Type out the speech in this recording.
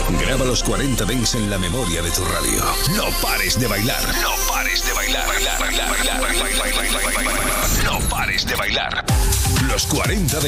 Graba los 40 Dents en la memoria de tu radio. No pares de bailar. No pares de bailar. No pares de bailar. Los 40 Dents.